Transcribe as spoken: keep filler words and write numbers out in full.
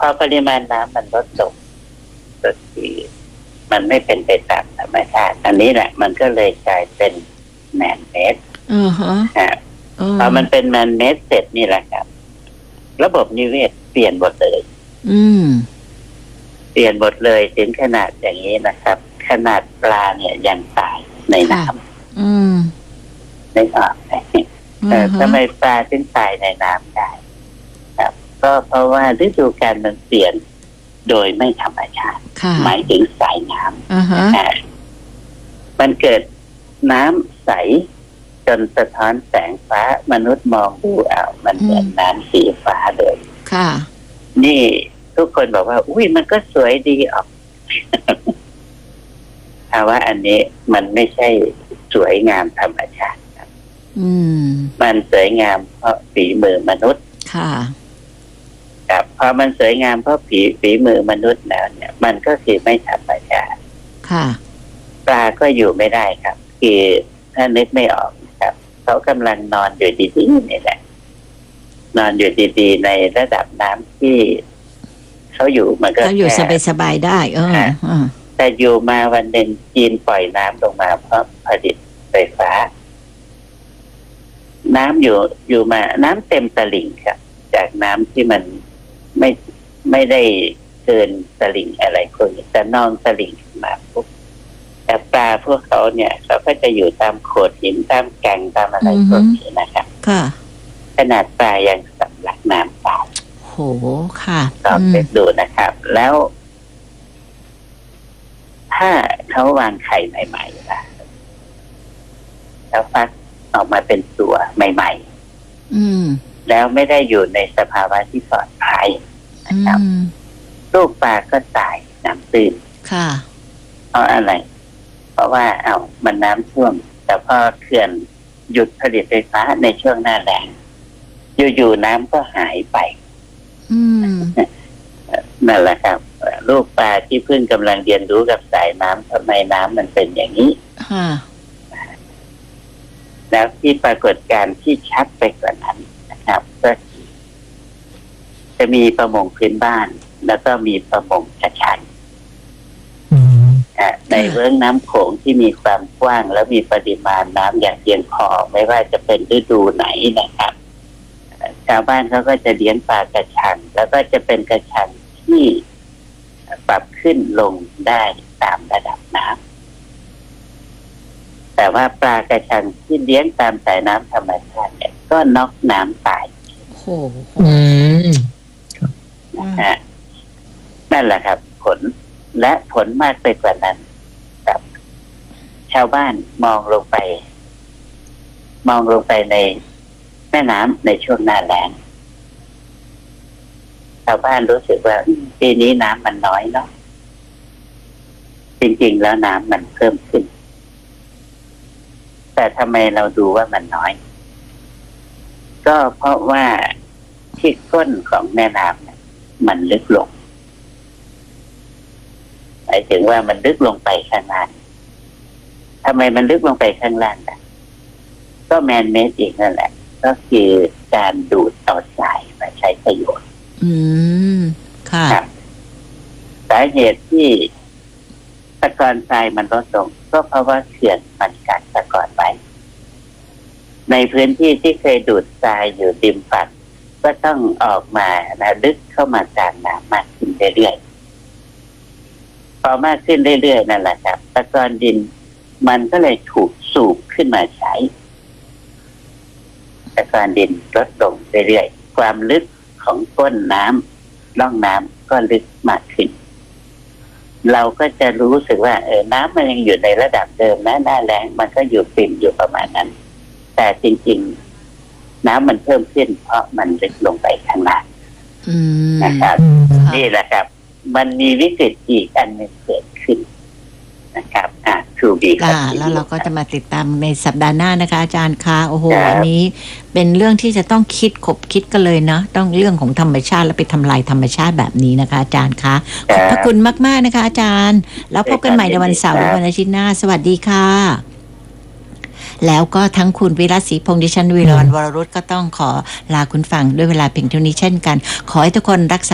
อปริมาณน้ำมันลดลงก็คือมันไม่เป็นไปตามธรรมชาติอันนี้แหละมันก็เลยกลายเป็นแมนเมดอือฮะพอมันเป็นแมนเมดเสร็จนี่แหละครับระบบนิเวศเปลี่ยนหมดเลยอืมเปลี่ยนหมดเลยถึงขนาดอย่างนี้นะครับขนาดปลาเนี่ยยังตายในน้ำอืมไม่ออกแต่ทำไมปลาถึงตายในน้ำได้ครับก็เพราะว่าฤดูกาลมันเปลี่ยนโดยไม่ธรรมชาติหมายถึงสายน้ำมันเกิดน้ำใสจนสะท้อนแสงฟ้ามนุษย์มองดูอ้าวมันเหมือนน้ำสีฟ้าเลยค่ะนี่ทุกคนบอกว่าอุ้ยมันก็สวยดีออกแต่ว่าอันนี้มันไม่ใช่สวยงามธรรมชาติครับมันสวยงามเพราะฝีมือมนุษย์ค่ะครับพอมันสวยงามเพราะฝีฝีมือมนุษย์แล้วเนี่ยมันก็คือไม่ธรรมชาติค่ะปลาก็อยู่ไม่ได้ครับคือถ้านึกไม่ออกครับเขากำลังนอนอยู่ดีๆนี่แหละนอนอยู่ดีๆในระดับน้ำที่เขาอยู่มันก็เขาอยู่สบายๆได้เออแต่อยู่มาวันหนึ่งจีนปล่อยน้ำลงมาเพราะผลิตไฟฟ้าน้ำอยู่อยู่มาน้ำเต็มตลิ่งครับจากน้ำที่มันไม่ไม่ได้เกินตลิ่งอะไรคนแต่นองตลิ่งมาปุ๊บแต่ปลาพวกเขาเนี่ยเขาก็จะอยู่ตามโขดหินตามแก่งตามอะไรพวกนี้นะครับค่ะขนาดปลายังสำลักน้ำตายโหค่ะลองไปดูนะครับแล้วถ้าเขาวางไข่ใหม่ๆล่ะแล้วฟักออกมาเป็นตัวใหม่ๆอืมแล้วไม่ได้อยู่ในสภาวะที่ปลอดภัยนะครับลูกปลาก็ตายน้ำตื้นค่ะเพราะอะไรเพราะว่าเอา้ามันน้ำท่วมแต่พอเขื่อนหยุดผลิตไฟฟ้าในช่วงหน้าแล้งอยู่ๆน้ำก็หายไปนั่นแหละครับลูกปลาที่เพิ่งกำลังเรียนรู้กับสายน้ำทำไมน้ำมันเป็นอย่างนี้แล้วที่ปรากฏการณ์ที่ชัดไปกว่านั้นนะครับก็จะมีประมงพื้นบ้านแล้วก็มีประมงกระชังในเรื่องน้ำโขงที่มีความกว้างและมีปริมาณน้ำอย่างเพียงพอไม่ว่าจะเป็นฤดูไหนนะครับชาวบ้านเขาก็จะเลี้ยงปลากระชังแล้วก็จะเป็นกระชังที่ปรับขึ้นลงได้ตามระดับน้ำแต่ว่าปลากระชังที่เลี้ยงตามสายน้ำธรรมชาติเนี่ยก็น็อกน้ำตายโหนั่นแหละครับผลและผลมากไปกว่านั้นกับชาวบ้านมองลงไปมองลงไปในแม่น้ำในช่วงหน้าแล้งชาวบ้านรู้สึกว่าปีนี้น้ำมันน้อยเนาะจริงๆแล้วน้ำมันเพิ่มขึ้นแต่ทำไมเราดูว่ามันน้อยก็เพราะว่าที่ก้นของแม่น้ำเนี่ยมันลึกลงหมายถึงว่ามันลึกลงไปข้างล่างทำไมมันลึกลงไปข้างล่างล่ะก็แมนเมดอีกนั่นแหละก็คือการดูดเอาทรายมาใช้ประโยชน์อืมค่ะสาเหตุที่ตะกอนทรายมันลดลงก็เพราะว่าเขื่อนมันกักตะกอนไว้ในพื้นที่ที่เคยดูดทรายอยู่ริมฝั่งก็ต้องออกมาและลึกเข้ามากลางน้ำมากขึ้นเรื่อยๆพอมากขึ้นเรื่อยๆนั่นแหละครับตะกอนดินมันก็เลยถูกสูบขึ้นมาใช้ตะกอนดินลดลงเรื่อยๆความลึกของก้นน้ำร่องน้ำก็ลึกมากขึ้นเราก็จะรู้สึกว่าเออน้ำมันยังอยู่ในระดับเดิมนะหน้าแล้งมันก็อยู่ปิ่มอยู่ประมาณนั้นแต่จริงๆน้ำมันเพิ่มขึ้นเพราะมันลึกลงไปข้างล่างนะครับนี่แหละครับมันมีวิกฤตอีกอันหนึ่งเกิดขึ้นนะครับอ่ะทูบีค่ะแล้วเราก็จะมาติดตามในสัปดาห์หน้านะคะอาจารย์คะโอ้โหอันนี้เป็นเรื่องที่จะต้องคิดขบคิดกันเลยเนาะต้องเรื่องของธรรมชาติแล้วไปทำลายธรรมชาติแบบนี้นะคะอาจารย์คะขอบพระคุณมากๆนะคะอาจารย์แล้วพบกันใหม่ในวันเสาร์และวันอาทิตย์หน้าสวัสดีค่ะแล้วก็ทั้งคุณวิรัตศรีพงษ์ดิฉันวิรวรรณวรรุตก็ต้องขอลาคุณฟังด้วยเวลาเพียงเท่านี้เช่นกันขอให้ทุกคนรักษา